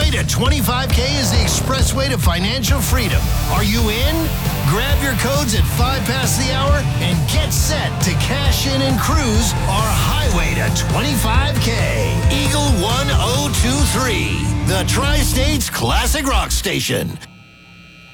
highway to 25K is the expressway to financial freedom. Are you in? Grab your codes at 5 past the hour and get set to cash in and cruise our highway to 25K. Eagle 1023, the Tri-States Classic Rock Station.